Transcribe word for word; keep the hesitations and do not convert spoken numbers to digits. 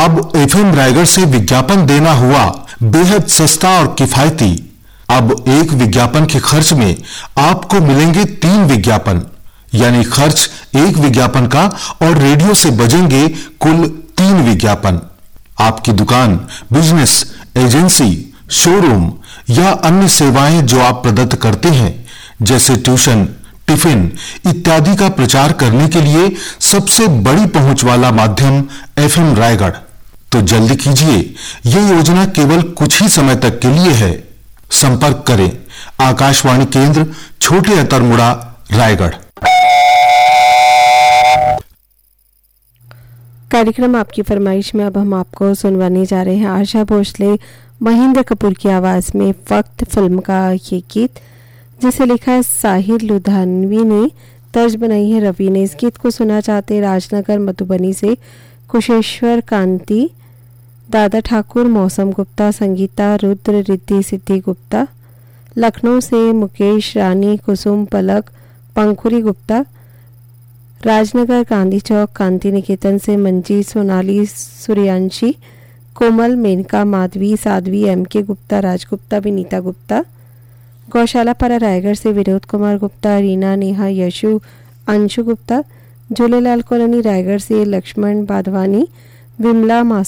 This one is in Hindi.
अब एफएम रायगढ़ से विज्ञापन देना हुआ बेहद सस्ता और किफायती। अब एक विज्ञापन के खर्च में आपको मिलेंगे तीन विज्ञापन, यानी खर्च एक विज्ञापन का और रेडियो से बजेंगे कुल तीन विज्ञापन। आपकी दुकान, बिजनेस, एजेंसी, शोरूम या अन्य सेवाएं जो आप प्रदत्त करते हैं, जैसे ट्यूशन, टिफिन इत्यादि का प्रचार करने के लिए सबसे बड़ी पहुंच वाला माध्यम एफएम रायगढ़। तो जल्दी कीजिए, यह योजना केवल कुछ ही समय तक के लिए है। संपर्क करें आकाशवाणी केंद्र, छोटे अतरमुड़ा, रायगढ़। कार्यक्रम आपकी फरमाइश में अब हम आपको सुनवाने जा रहे हैं आशा भोसले, महेंद्र कपूर की आवाज में वक्त फिल्म का ये गीत, जिसे लिखा है साहिर लुधियानवी ने, तर्ज बनाई है रवि ने। इस गीत को सुना चाहते राजनगर मधुबनी से कुशेश्वर कांति, दादा ठाकुर, मौसम गुप्ता, संगीता, रुद्र, रिद्धि, सिद्धि गुप्ता। लखनऊ से मुकेश, रानी, कुसुम, पलक, पंखुरी गुप्ता। राजनगर, गांधी चौक, कांति निकेतन से मंजी, सोनाली, सूर्यांशी, कोमल, मेनका, माधवी, साध्वी, एम के गुप्ता, राजगुप्ता, विनीता गुप्ता। गौशाला पारा रायगढ़ से विनोद कुमार गुप्ता, रीना, नेहा, यशु, अंशु गुप्ता। झूलेलाल कॉलोनी रायगढ़ से लक्ष्मण बाधवानी, विमला,